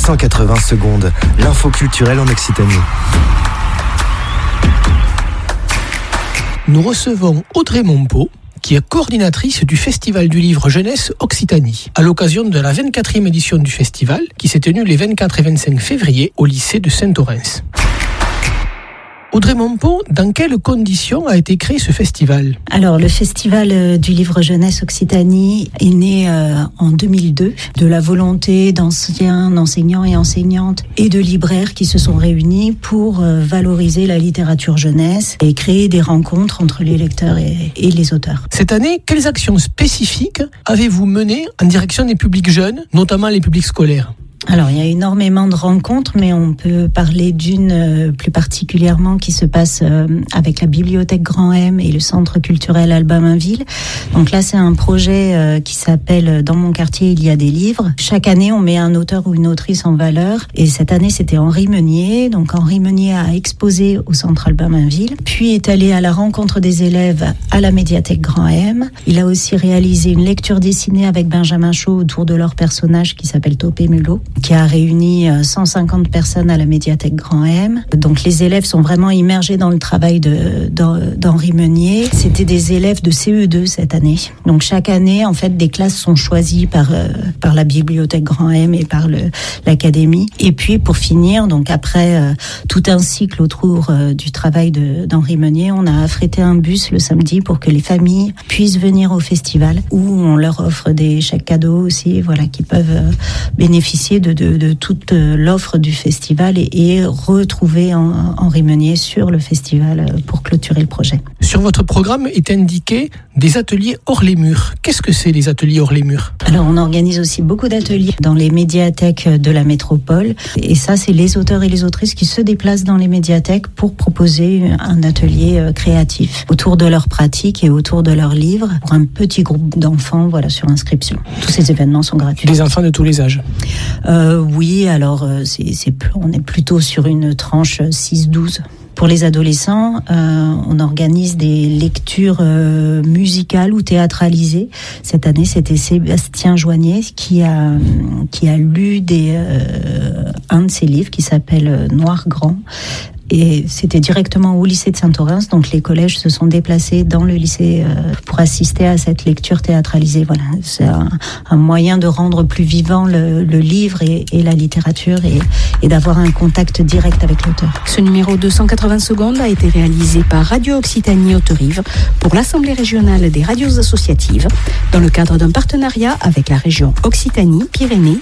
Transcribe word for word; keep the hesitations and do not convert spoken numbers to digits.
cent quatre-vingts secondes, l'info culturelle en Occitanie. Nous recevons Audrey Mompeau, qui est coordinatrice du Festival du Livre Jeunesse Occitanie, à l'occasion de la vingt-quatrième édition du festival, qui s'est tenue les vingt-quatre et vingt-cinq février au lycée de Saint-Orens. Audrey Mompeau, dans quelles conditions a été créé ce festival ? Alors, le Festival du Livre Jeunesse Occitanie est né euh, en deux mille deux de la volonté d'anciens enseignants et enseignantes et de libraires qui se sont réunis pour euh, valoriser la littérature jeunesse et créer des rencontres entre les lecteurs et, et les auteurs. Cette année, quelles actions spécifiques avez-vous menées en direction des publics jeunes, notamment les publics scolaires ? Alors, il y a énormément de rencontres, mais on peut parler d'une euh, plus particulièrement qui se passe euh, avec la Bibliothèque Grand M et le Centre culturel Alba Mainville. Donc là, c'est un projet euh, qui s'appelle « Dans mon quartier, il y a des livres ». Chaque année, on met un auteur ou une autrice en valeur. Et cette année, c'était Henri Meunier. Donc Henri Meunier a exposé au Centre Alba Mainville, puis est allé à la rencontre des élèves à la Médiathèque Grand M. Il a aussi réalisé une lecture dessinée avec Benjamin Chaud autour de leur personnage qui s'appelle Topé Mulot, qui a réuni cent cinquante personnes à la Médiathèque Grand M. Donc les élèves sont vraiment immergés dans le travail de, de, d'Henri Meunier. C'était des élèves de C E deux cette année. Donc chaque année, en fait, des classes sont choisies par, euh, par la Bibliothèque Grand M et par le, l'Académie. Et puis pour finir, donc après euh, tout un cycle autour euh, du travail de, d'Henri Meunier, on a affrété un bus le samedi pour que les familles puissent venir au festival, où on leur offre des chèques cadeaux aussi, voilà, qui peuvent euh, bénéficier de, de, de toute l'offre du festival et, et retrouver en, Henri Meunier sur le festival pour clôturer le projet. Sur votre programme est indiqué des ateliers hors les murs. Qu'est-ce que c'est les ateliers hors les murs ? Alors on organise aussi beaucoup d'ateliers dans les médiathèques de la métropole et ça c'est les auteurs et les autrices qui se déplacent dans les médiathèques pour proposer un atelier créatif autour de leurs pratiques et autour de leurs livres pour un petit groupe d'enfants, voilà, sur inscription. Tous ces événements sont gratuits. Des enfants de tous les âges ? Euh, oui, alors c'est, c'est, on est plutôt sur une tranche six douze. Pour les adolescents, euh, on organise des lectures euh, musicales ou théâtralisées. Cette année, c'était Sébastien Joignet qui a, qui a lu des, euh, un de ses livres qui s'appelle Noir Grand. Et c'était directement au lycée de Saint-Orens, donc les collèges se sont déplacés dans le lycée euh, pour assister à cette lecture théâtralisée. Voilà, c'est un, un moyen de rendre plus vivant le, le livre et, et la littérature et, et d'avoir un contact direct avec l'auteur. Ce numéro de cent quatre-vingts secondes a été réalisé par Radio Occitanie Haute-Rive pour l'Assemblée régionale des radios associatives dans le cadre d'un partenariat avec la région Occitanie-Pyrénées